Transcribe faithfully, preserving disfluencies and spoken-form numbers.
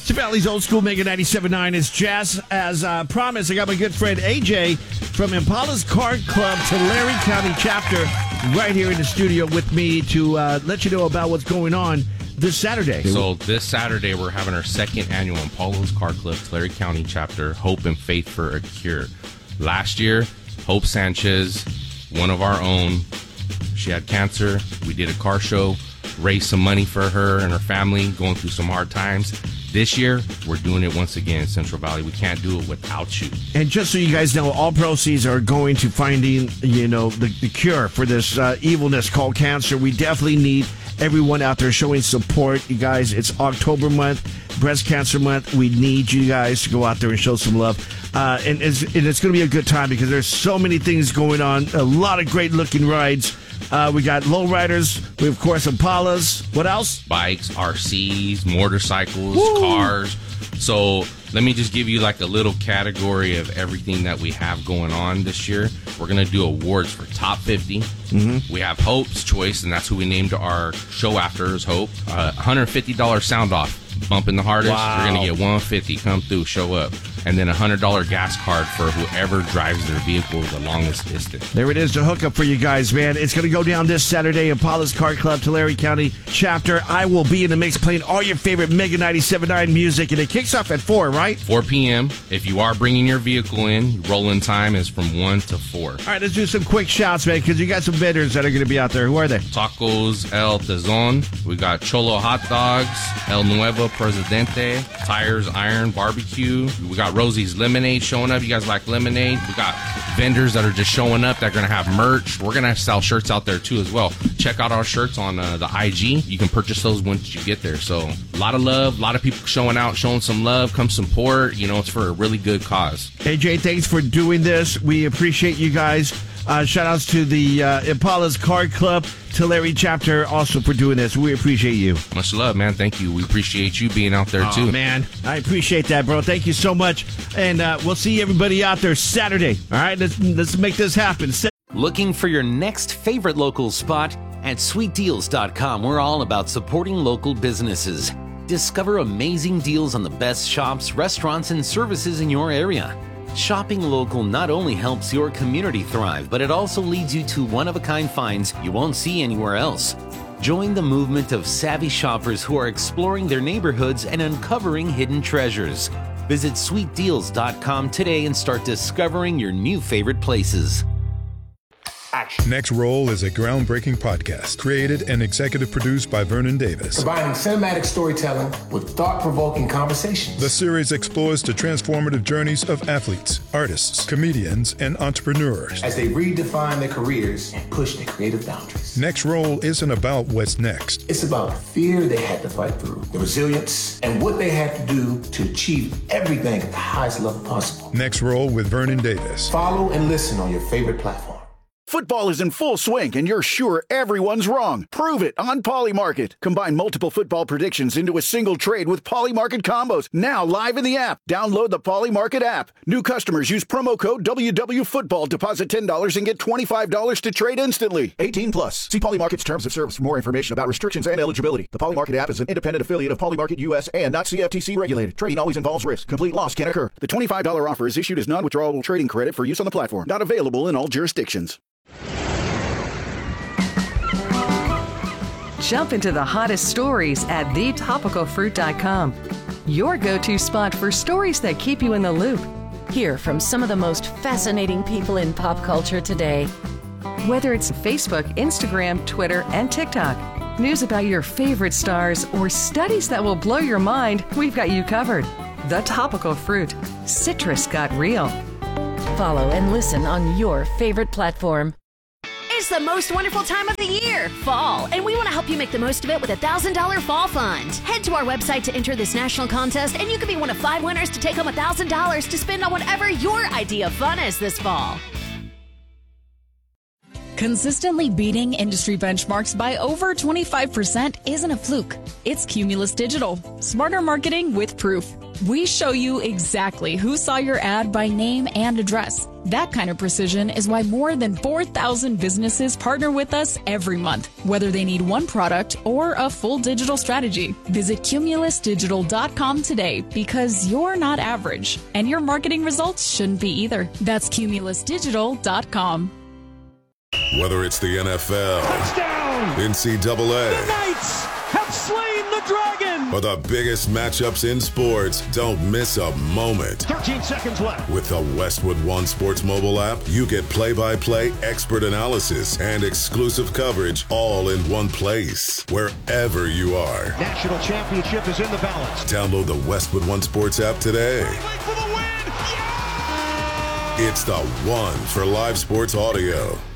It's Valley's Old School Mega ninety-seven point nine. It's Jazz. As uh, promised, I got my good friend A J from Impala's Card Club Tulare County chapter right here in the studio with me to uh, let you know about what's going on this Saturday. So this Saturday, we're having our second annual Impala's Card Club Tulare County chapter, Hope and Faith for a Cure. Last year, Hope Sanchez, one of our own, she had cancer. We did a car show, raised some money for her and her family going through some hard times. This year, we're doing it once again in Central Valley. We can't do it without you. And just so you guys know, all proceeds are going to finding, you know, the, the cure for this uh, evilness called cancer. We definitely need everyone out there showing support. You guys, it's October month, Breast Cancer Month. We need you guys to go out there and show some love. Uh, and it's, and it's going to be a good time because there's so many things going on. A lot of great looking rides. Uh, we got lowriders. We, of course, Impalas. What else? Bikes, R Cs, motorcycles, Woo! cars. So let me just give you like a little category of everything that we have going on this year. We're going to do awards for top fifty. Mm-hmm. We have Hope's Choice, and that's who we named our show after is Hope. Uh, one hundred fifty dollars sound off. Bumping the hardest, Wow. you're going to get one hundred fifty dollars. Come through, show up. And then a one hundred dollars gas card for whoever drives their vehicle the longest distance. There it is, the hookup for you guys, man. It's going to go down this Saturday. Impala's Card Club, Tulare County chapter. I will be in the mix playing all your favorite Mega ninety-seven point nine music, and it kicks off at four, right? four p.m. If you are bringing your vehicle in, rolling time is from one to four. All right, let's do some quick shouts, man, because you got some vendors that are going to be out there. Who are they? Tacos El Tazon. We got Cholo Hot Dogs, El Nuevo Presidente, Tires Iron Barbecue. We got Rosie's Lemonade showing up. You guys like lemonade? We got vendors that are just showing up that are going to have merch. We're going to sell shirts out there too as well. Check out our shirts on uh, the I G. You can purchase those once you get there. So a lot of love, a lot of people showing out, showing some love. Come support. You know, it's for a really good cause. A J, thanks for doing this. We appreciate you guys. Uh, shout outs to the uh, Impala's Card Club Tulare chapter also for doing this. We appreciate you. Much love, man. Thank you. We appreciate you being out there oh, too. Man, I appreciate that, bro. Thank you so much. And uh, we'll see everybody out there Saturday. All right, let's, let's make this happen. Looking for your next favorite local spot? At sweet deals dot com, we're all about supporting local businesses. Discover amazing deals on the best shops, restaurants, and services in your area. Shopping local not only helps your community thrive, but it also leads you to one-of-a-kind finds you won't see anywhere else. Join the movement of savvy shoppers who are exploring their neighborhoods and uncovering hidden treasures. Visit sweet deals dot com today and start discovering your new favorite places. Next Roll is a groundbreaking podcast created and executive produced by Vernon Davis. Combining cinematic storytelling with thought-provoking conversations. The series explores the transformative journeys of athletes, artists, comedians, and entrepreneurs as they redefine their careers and push their creative boundaries. Next Roll isn't about what's next. It's about the fear they had to fight through, the resilience, and what they had to do to achieve everything at the highest level possible. Next Roll with Vernon Davis. Follow and listen on your favorite platform. Football is in full swing, and you're sure everyone's wrong. Prove it on Polymarket. Combine multiple football predictions into a single trade with Polymarket combos. Now live in the app. Download the Polymarket app. New customers use promo code W W Football. Deposit ten dollars and get twenty-five dollars to trade instantly. eighteen plus. See Polymarket's terms of service for more information about restrictions and eligibility. The Polymarket app is an independent affiliate of Polymarket U S and not C F T C regulated. Trading always involves risk. Complete loss can occur. The twenty-five dollars offer is issued as non-withdrawable trading credit for use on the platform. Not available in all jurisdictions. Jump into the hottest stories at the topical fruit dot com. Your go-to spot for stories that keep you in the loop. Hear from some of the most fascinating people in pop culture today. Whether it's Facebook, Instagram, Twitter, and TikTok, news about your favorite stars, or studies that will blow your mind, we've got you covered. The Topical Fruit. Citrus got real. Follow and listen on your favorite platform. It's the most wonderful time of the year, fall, and we want to help you make the most of it with a one thousand dollars Fall Fund. Head to our website to enter this national contest, and you can be one of five winners to take home one thousand dollars to spend on whatever your idea of fun is this fall. Consistently beating industry benchmarks by over twenty-five percent isn't a fluke. It's Cumulus Digital. Smarter marketing with proof. We show you exactly who saw your ad by name and address. That kind of precision is why more than four thousand businesses partner with us every month, whether they need one product or a full digital strategy. Visit cumulus digital dot com today because you're not average, and your marketing results shouldn't be either. That's cumulus digital dot com. Whether it's the N F L, touchdown, N C double A, the Knights have slain the dragon, or the biggest matchups in sports, don't miss a moment. thirteen seconds left. With the Westwood One Sports mobile app, you get play-by-play expert analysis and exclusive coverage all in one place, wherever you are. National championship is in the balance. Download the Westwood One Sports app today. For the win. Yeah! It's the one for live sports audio.